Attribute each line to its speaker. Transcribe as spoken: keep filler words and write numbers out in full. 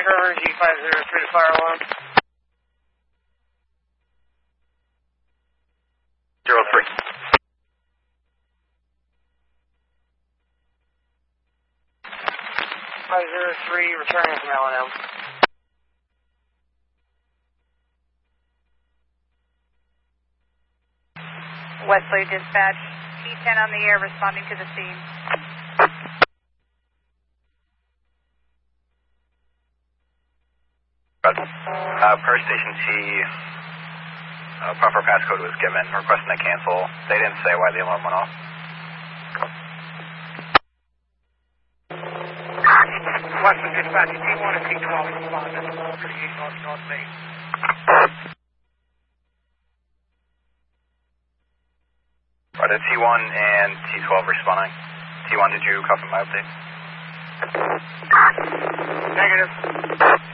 Speaker 1: River, G five zero three to fire alarm.
Speaker 2: Zero three.
Speaker 1: five zero three, returning from L and M.
Speaker 3: Wesley dispatch, T ten on the air responding to the scene.
Speaker 2: Uh, per station T, uh, proper passcode was given, requesting to cancel. They didn't say why the alarm went off.
Speaker 1: Western dispatch, T one and T twelve responded, thirty-eight North North Main.
Speaker 2: Right, T one and T twelve responding. T one, did you copy my update?
Speaker 1: Negative.